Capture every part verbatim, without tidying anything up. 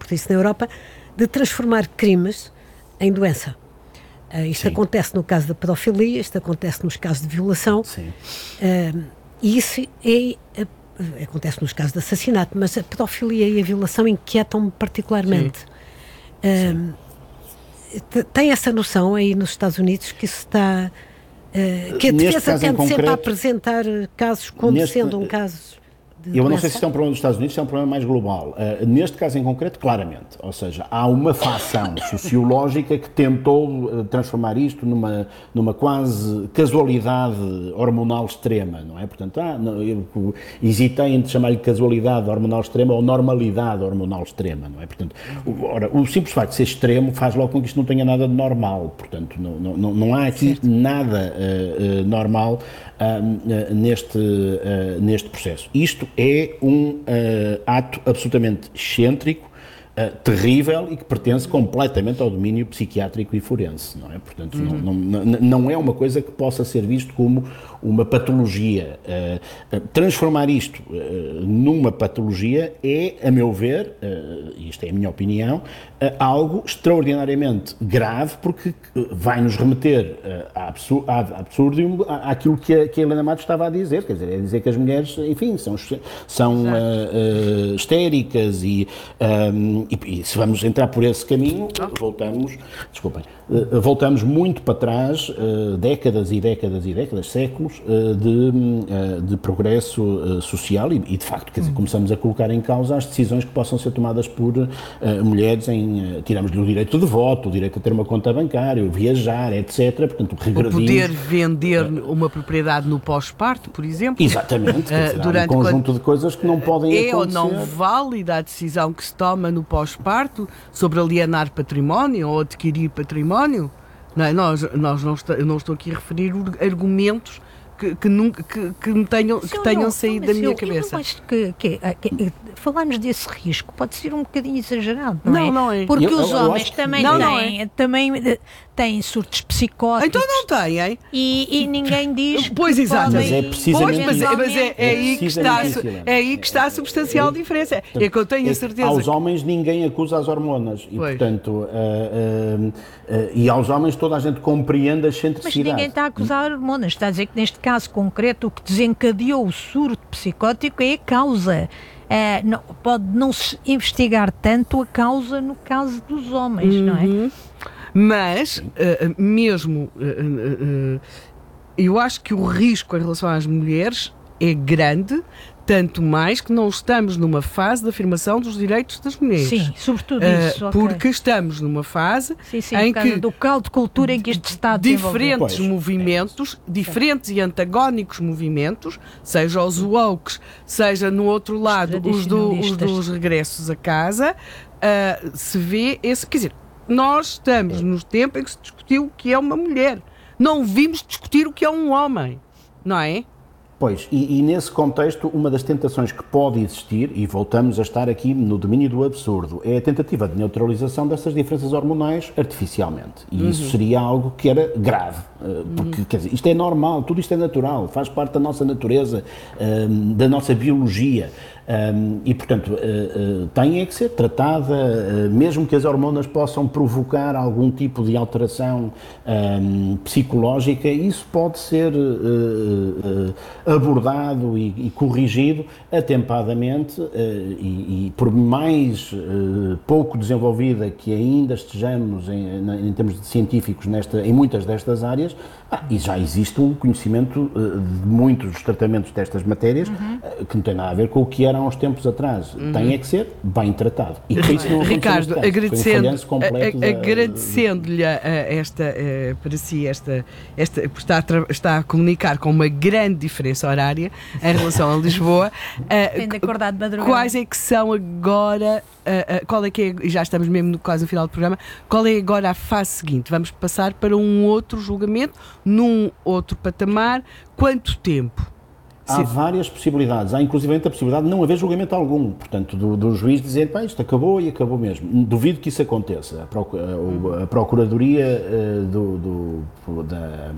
por isso na Europa, de transformar crimes em doença. Uh, isto Sim. acontece no caso da pedofilia, isto acontece nos casos de violação, uh, e isso é, uh, acontece nos casos de assassinato, mas a pedofilia e a violação inquietam-me particularmente. Uh, t- tem essa noção aí nos Estados Unidos que isso está... Uh, que a defesa tende sempre a apresentar casos como neste, sendo um caso... Eu não sei se isto é um problema dos Estados Unidos, se é um problema mais global. Uh, neste caso em concreto, claramente. Ou seja, há uma facção sociológica que tentou uh, transformar isto numa, numa quase casualidade hormonal extrema, não é? Portanto, ah, não, eu hesitei entre chamar-lhe casualidade hormonal extrema ou normalidade hormonal extrema, não é? Portanto, o, ora, o simples facto de ser extremo faz logo com que isto não tenha nada de normal. Portanto, não, não, não há aqui certo. nada uh, uh, normal uh, uh, neste, uh, neste processo. Isto é um uh, ato absolutamente excêntrico, uh, terrível e que pertence completamente ao domínio psiquiátrico e forense, não é? Portanto, uhum. não, não, não é uma coisa que possa ser visto como uma patologia. Uh, uh, transformar isto uh, numa patologia é, a meu ver, uh, isto é a minha opinião, uh, algo extraordinariamente grave, porque vai nos remeter uh, a absur- a absurdium àquilo que a, que a Helena Matos estava a dizer, quer dizer, é dizer que as mulheres, enfim, são, são uh, uh, histéricas e, um, e, e se vamos entrar por esse caminho, voltamos, desculpem, uh, voltamos muito para trás, uh, décadas e décadas e décadas, séculos, De, de progresso social e, e de facto, quer dizer, começamos a colocar em causa as decisões que possam ser tomadas por uh, mulheres em, uh, tiramos-lhe o direito de voto, o direito a ter uma conta bancária, viajar, etcétera. Portanto, o poder vender uh, uma propriedade no pós-parto, por exemplo. Exatamente, quer dizer, uh, durante há um conjunto quando, de coisas que não podem é acontecer. É ou não válida a decisão que se toma no pós-parto sobre alienar património ou adquirir património? Não é? Nós, nós não, está, eu não estou aqui a referir argumentos Que, que, nunca, que, que, me tenham, que tenham não, saído da minha eu, cabeça. Eu acho que, que, que, que falarmos desse risco pode ser um bocadinho exagerado, não, não é? Não é. Porque eu, os eu, homens eu também, não, têm, não é. também têm surtos psicóticos. Então não têm. E, e ninguém diz pois, que exato. Mas é precisamente pois, mas, é, mas é, é, aí que está, é aí que está a substancial é, diferença. É, é que eu tenho a certeza. Aos que... homens ninguém acusa as hormonas. E, pois. portanto, uh, uh, uh, e aos homens toda a gente compreende a excentricidade. Mas ninguém está a acusar hormonas. Está a dizer que neste caso concreto o que desencadeou o surto psicótico é a causa. É, não, pode não se investigar tanto a causa no caso dos homens, uhum. não é? Mas, uh, mesmo, uh, uh, uh, eu acho que o risco em relação às mulheres é grande, tanto mais que não estamos numa fase de afirmação dos direitos das mulheres. Sim, sobretudo isso. Uh, okay. Porque estamos numa fase sim, sim, em que do caldo de cultura em que isto está a diferentes pois, movimentos, é diferentes e antagónicos movimentos, seja os woke, seja no outro lado os, do, os dos regressos a casa, uh, se vê esse, quer dizer, nós estamos no tempo em que se discutiu o que é uma mulher. Não vimos discutir o que é um homem, não é? Pois, e, e nesse contexto, uma das tentações que pode existir, e voltamos a estar aqui no domínio do absurdo, é a tentativa de neutralização dessas diferenças hormonais artificialmente. E uhum. isso seria algo que era grave, porque, uhum. quer dizer, isto é normal, tudo isto é natural, faz parte da nossa natureza, um, da nossa biologia. Um, e, portanto, uh, uh, tem é que ser tratada, uh, mesmo que as hormonas possam provocar algum tipo de alteração um, psicológica, isso pode ser uh, uh, abordado e, e corrigido atempadamente uh, e, e, por mais uh, pouco desenvolvida que ainda estejamos em, em termos de científicos nesta, em muitas destas áreas, ah, e já existe um conhecimento uh, de muitos dos tratamentos destas matérias uhum. uh, que não tem nada a ver com o que era há uns tempos atrás. Uhum. Tem é que ser bem tratado. E por isso não Ricardo, caso. agradecendo, um a, agradecendo-lhe a, a esta, a, para si, esta, esta, está, a tra, está a comunicar com uma grande diferença horária em relação a Lisboa. Tem de acordar de madrugada. Quais é que são agora, uh, uh, qual é que é, e já estamos mesmo no, quase no final do programa, qual é agora a fase seguinte? Vamos passar para um outro julgamento, num outro patamar. Quanto tempo? Há Sim. várias possibilidades. Há inclusivamente a possibilidade de não haver julgamento algum. Portanto, do, do juiz dizer, pá, isto acabou e acabou mesmo. Duvido que isso aconteça. A, proc- a, a Procuradoria uh, do, do, da,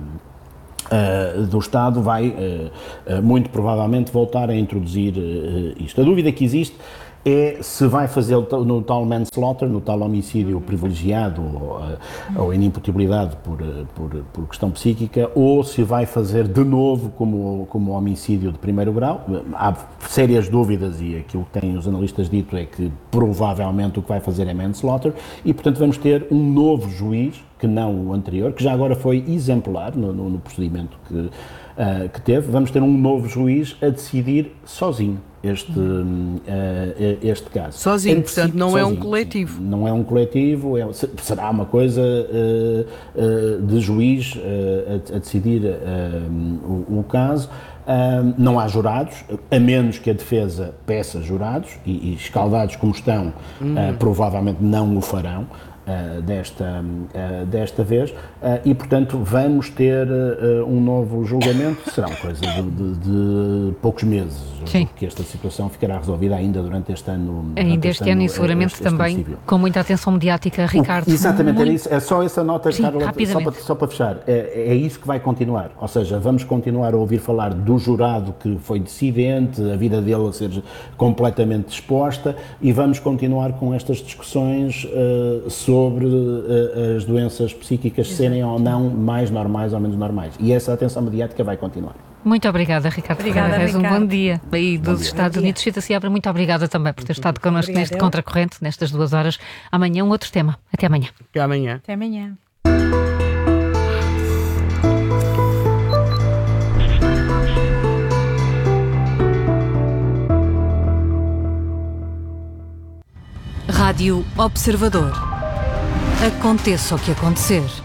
uh, do Estado vai uh, uh, muito provavelmente voltar a introduzir uh, isto. A dúvida que existe é se vai fazer no tal manslaughter, no tal homicídio privilegiado ou, ou inimputabilidade por, por, por questão psíquica, ou se vai fazer de novo como, como homicídio de primeiro grau. Há sérias dúvidas e aquilo que têm os analistas dito é que provavelmente o que vai fazer é manslaughter e, portanto, vamos ter um novo juiz, que não o anterior, que já agora foi exemplar no, no, no procedimento que, uh, que teve. Vamos ter um novo juiz a decidir sozinho este, uh, este caso. Sozinho, Entre portanto, não sozinho, é um coletivo. Sim, não é um coletivo, é, será uma coisa uh, uh, de juiz uh, a, a decidir uh, o, o caso. Uh, não há jurados, a menos que a defesa peça jurados, e, e escaldados como estão, hum. uh, provavelmente não o farão. Uh, desta, uh, desta vez, uh, e portanto vamos ter uh, um novo julgamento, será uma coisa de, de, de poucos meses, Sim. porque esta situação ficará resolvida ainda durante este ano. Ainda este ano, ano e seguramente este, este também princípio. Com muita atenção mediática, Ricardo. O, exatamente, muito... era isso, é só essa nota, Sim, Carla, só para, só para fechar, é, é isso que vai continuar, ou seja, vamos continuar a ouvir falar do jurado que foi dissidente, a vida dele a ser completamente exposta, e vamos continuar com estas discussões uh, sobre sobre uh, as doenças psíquicas Exato. serem ou não mais normais ou menos normais. E essa atenção mediática vai continuar. Muito obrigada, Ricardo Obrigada, Ferreira. Ricardo. Um bom dia. E dos dia. Estados Unidos, Cita Seabra, muito obrigada também por ter estado connosco neste Contracorrente, nestas duas horas. Amanhã um outro tema. Até amanhã. Até amanhã. Até amanhã. Rádio Observador. Aconteça o que acontecer.